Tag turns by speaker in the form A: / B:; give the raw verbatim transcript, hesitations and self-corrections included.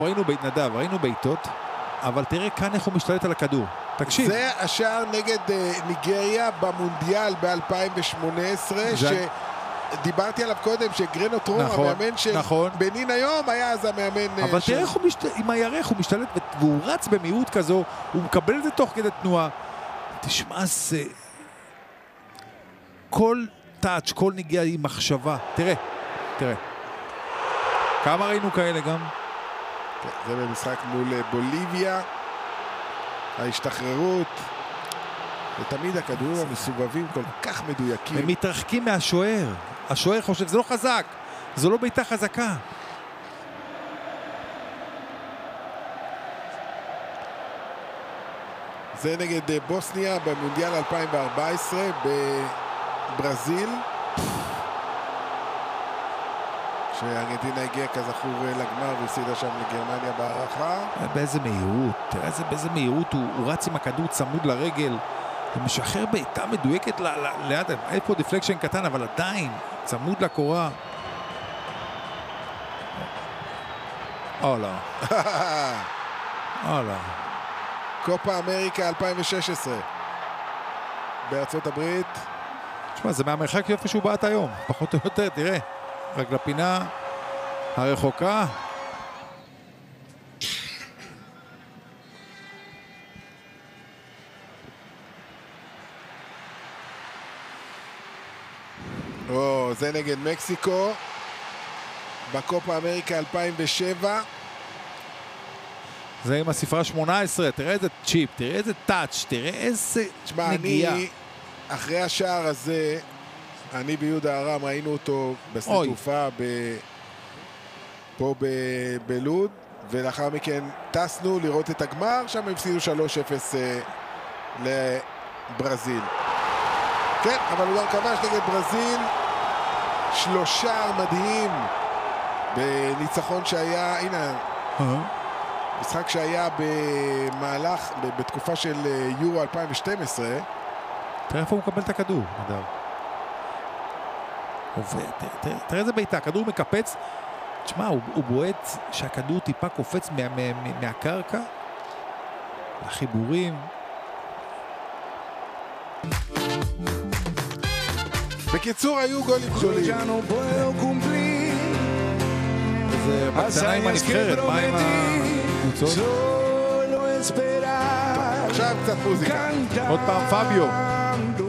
A: ראינו בהתנדב, ראינו בעיטות, אבל תראה כאן איך הוא משתלט על הכדור. תקשיב.
B: זה השער נגד uh, ניגריה במונדיאל ב-אלפיים שמונה עשרה, זה... שדיברתי עליו קודם, שגרנו טרום,
A: נכון,
B: המאמן של
A: נכון.
B: בנין היום, היה אז המאמן...
A: אבל
B: של...
A: תראה איך הוא משתלט, עם הירך הוא משתלט, והוא רץ במהירות כזו, הוא מקבל את זה תוך כדי תנועה. תשמע, זה... כל טאץ', כל נגיעה היא מחשבה. תראה, תראה. כמה ראינו כאלה גם?
B: זה במשחק מול בוליביה, ההשתחררות, ותמיד הכדורים המסובבים כל כך מדויקים.
A: הם מתרחקים מהשוער. השוער חושב, זה לא חזק, זו לא בעיטה חזקה.
B: זה נגד בוסניה במונדיאל אלפיים וארבע עשרה בברזיל. שארגנטינה הגיעה כזכור לגמר והפסידה שם לגרמניה בהערכה.
A: באיזה מהירות, תראה איזה, באיזה מהירות הוא, הוא רץ עם הכדור צמוד לרגל, הוא משחרר בעיטה מדויקת ל, ל, ליד, אין פה דיפלקשן קטן, אבל עדיין צמוד לקורה. או לא. או לא.
B: קופה אמריקה אלפיים ושש עשרה בארצות הברית.
A: תשמע, זה מהמרחק יופי שהוא בעט היום, פחות או יותר, תראה. רק לפינה הרחוקה.
B: או, זה נגד מקסיקו בקופה אמריקה אלפיים ושבע.
A: זה עם הספרה שמונה עשרה, תראה איזה צ'יפ, תראה איזה טאץ', תראה איזה נגיעה.
B: אני, אחרי השער הזה, אני ויהודה הרם ראינו אותו בשדה תעופה ב... פה ב... בלוד, ולאחר מכן טסנו לראות את הגמר, שם הם הפסידו שלוש אפס לברזיל. כן, אבל הוא גם כבש נגד ברזיל, שלושה מדהים בניצחון שהיה, הנה, uh-huh. משחק שהיה במהלך, בתקופה של יורו אלפיים ושתים עשרה.
A: תראה איפה הוא מקבל את הכדור, נדב. תראה איזה בעיטה, הכדור מקפץ, תשמע, הוא, הוא בועט שהכדור טיפה קופץ מה, מה, מה, מהקרקע, החיבורים.
B: בקיצור, היו גולים גדולים.
A: זה בקטנה עם הנבחרת, מה עם הקבוצות?
B: עכשיו קצת מוזיקה.
A: עוד פעם פביו.